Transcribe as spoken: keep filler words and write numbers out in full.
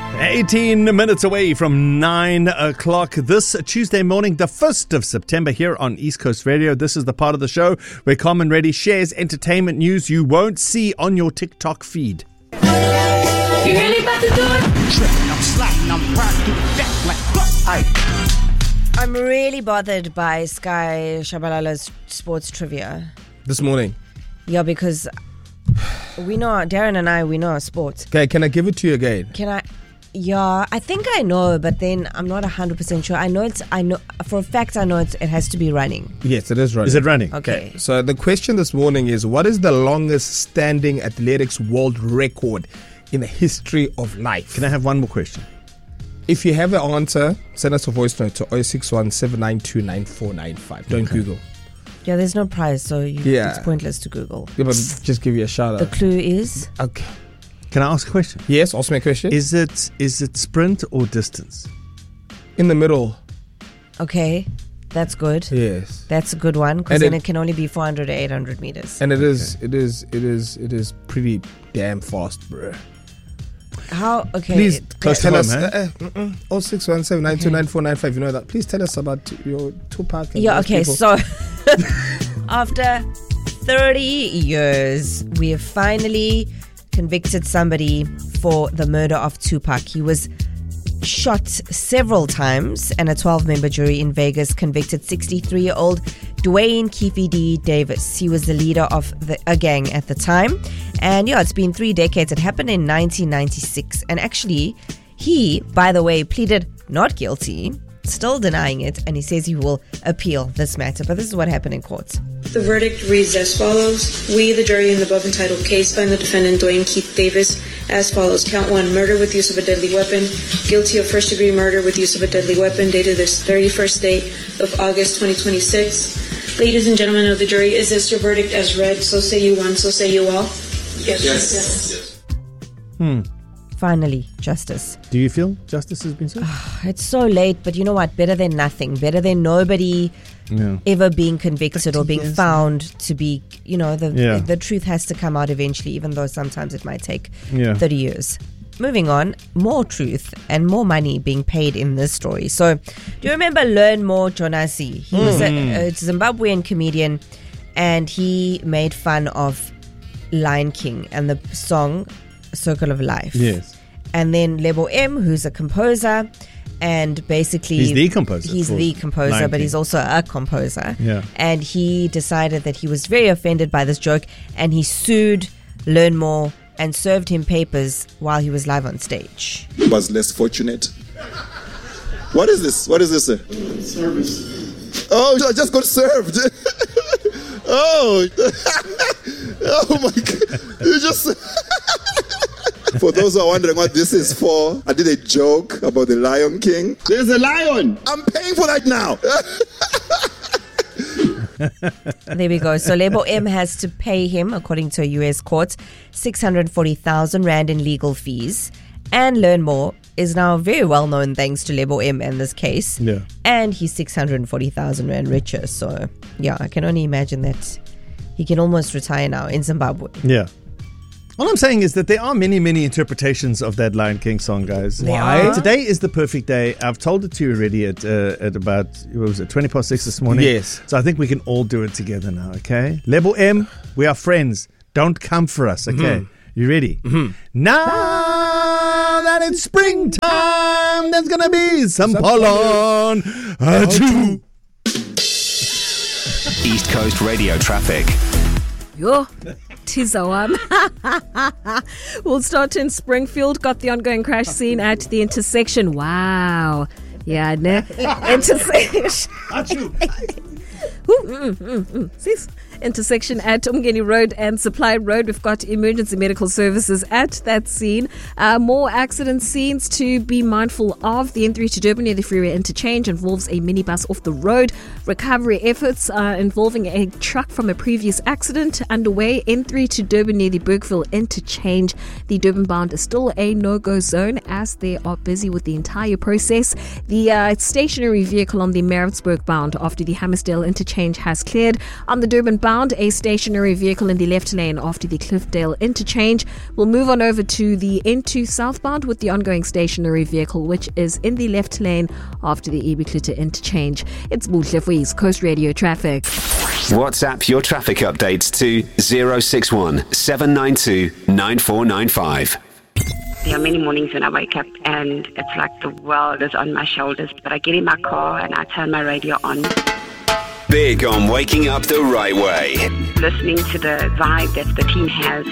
eighteen minutes away from nine o'clock this Tuesday morning, the first of September, here on East Coast Radio. This is the part of the show where Carmen Reddy shares entertainment news you won't see on your TikTok feed. You really about to do it? Tripping, I'm sliding, I'm riding through the deck like, hey. I'm really bothered by Sky Shabalala's sports trivia. This morning. Yeah, because we know, Darren and I, we know sports. Okay, can I give it to you again? Can I? Yeah, I think I know, but then I'm not one hundred percent sure. I know it's, I know, for a fact I know it's, it has to be running. Yes, it is running. Is it running? Okay. So the question this morning is, what is the longest standing athletics world record in the history of life? Can I have one more question? If you have an answer, send us a voice note to zero six one seven nine two nine four nine five. Don't okay. Google. Yeah, there's no prize, so you, yeah. it's pointless to Google. Yeah, but just give you a shout The out. clue is? Okay. Can I ask a question? Yes, ask me a question. Is it is it sprint or distance? In the middle. Okay, that's good. Yes. That's a good one, because then it, it can only be four hundred or eight hundred meters. And it okay. is, it is, it is, it is pretty damn fast, bro. How? Okay. Please close tell to us. home, Uh, uh, oh six one seven nine two nine four nine five. You know that. Please tell us about your Tupac. And yeah. Okay. people. So after thirty years, we have finally convicted somebody for the murder of Tupac. He was shot several times, and a twelve-member jury in Vegas convicted sixty-three-year-old Dwayne Keefe D. Davis. He was the leader of the, a gang at the time. And yeah, it's been three decades. It happened in nineteen ninety-six. And actually, he, by the way, pleaded not guilty, still denying it, and he says he will appeal this matter. But this is what happened in court. The verdict reads as follows. We, the jury in the above entitled case, find the defendant Dwayne Keefe Davis as follows. Count one, murder with use of a deadly weapon. Guilty of first degree murder with use of a deadly weapon, dated this thirty-first day of August twenty twenty-six. Ladies and gentlemen of the jury, is this your verdict as read? So say you one, so say you all. Yes. Yes. yes. yes. Hmm. Finally, justice. Do you feel justice has been served? It's so late, but you know what? Better than nothing. Better than nobody yeah. ever being convicted or being found to be, you know, the yeah. the truth has to come out eventually, even though sometimes it might take yeah. thirty years. Moving on, more truth and more money being paid in this story. So, do you remember Learn More Jonasi? He mm. was a, a Zimbabwean comedian, and he made fun of Lion King and the song Circle of Life. Yes. And then Lebo M, who's a composer, and basically he's the composer. He's the composer, Lion but King. he's also a composer. Yeah. And he decided that he was very offended by this joke, and he sued Learn More and served him papers while he was live on stage. Was less fortunate. What is this? What is this? Sir? Service. Oh, I just got served. oh. oh my God. You just. For those who are wondering what this is for, I did a joke about the Lion King. There's a lion. I'm paying for that now. There we go. So Lebo M has to pay him, according to a U S court, six hundred forty thousand rand in legal fees. And Learn More is now very well known thanks to Lebo M in this case. Yeah. And he's six hundred forty thousand rand richer. So yeah, I can only imagine that he can almost retire now in Zimbabwe. Yeah. All I'm saying is that there are many, many interpretations of that Lion King song, guys. They Why? are? Today is the perfect day. I've told it to you already at uh, at about, what was it, twenty past six this morning? Yes. So I think we can all do it together now, okay? Lebo M, we are friends. Don't come for us, okay? Mm-hmm. You ready? Mm-hmm. Now that it's springtime, there's going to be some pollen. Achoo. East Coast Radio traffic. Yo. Tizawam. We'll start in Springfield. Got the ongoing crash scene at the intersection. Wow. Yeah, ne? Intersection. Ooh, mm, mm, mm. Sis. Intersection at Umgeni Road and Supply Road. We've got emergency medical services at that scene. Uh, more accident scenes to be mindful of. The N three to Durban near the freeway interchange involves a minibus off the road. Recovery efforts uh, involving a truck from a previous accident underway. N three to Durban near the Bergville interchange. The Durban bound is still a no-go zone as they are busy with the entire process. The uh, stationary vehicle on the Maritzburg bound after the Hammersdale interchange has cleared. On the Durban bound, southbound, a stationary vehicle in the left lane after the Cliffdale interchange. We'll move on over to the N two southbound with the ongoing stationary vehicle, which is in the left lane after the Ibiklita interchange. It's Buhle for East Coast Radio Traffic. WhatsApp your traffic updates to zero six one seven nine two nine four nine five. There are many mornings when I wake up and it's like the world is on my shoulders, but I get in my car and I turn my radio on. Big on waking up the right way. Listening to the vibe that the team has